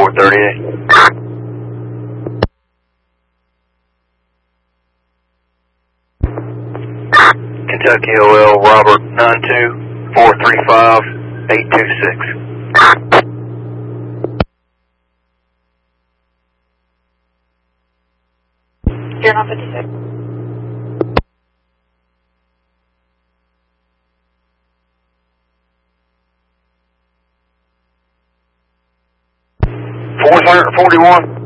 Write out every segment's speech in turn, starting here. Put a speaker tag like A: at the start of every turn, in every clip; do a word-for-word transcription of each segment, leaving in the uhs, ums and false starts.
A: four thirty-eight. Kentucky O L, Robert, nine two four three five eight two six.
B: You're not fifty-six.
A: four forty-one.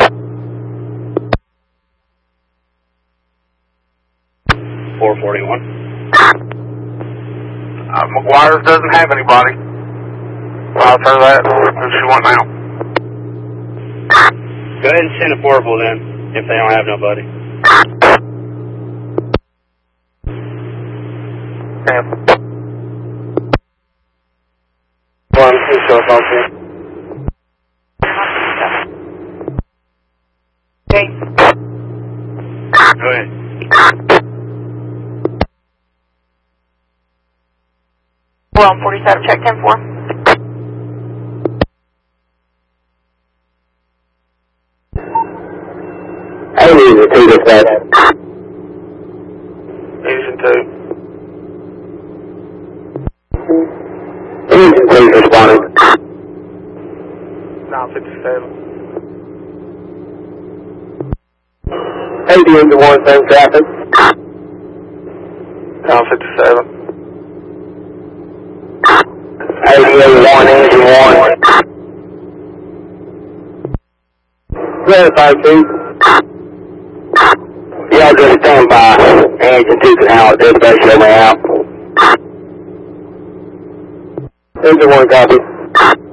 A: four forty-one. Uh, McGuire's doesn't have anybody. I'll tell her that. Who she want now?
C: Go ahead and send a portable then, if they don't have nobody.
A: Damn. One, two, so it's all good.
B: Okay.
A: Go ahead.
B: Well, forty-seven, check ten four.
D: I need to take this back.
A: Asian two.
D: Asian two responding.
A: nine fifty-seven.
D: eighty into one, same traffic.
A: nine fifty-seven.
D: eighty-eight one, engine one. Verify, please. Y'all just stand by. Engine two can handle it. Everybody show me out. Engine one, copy.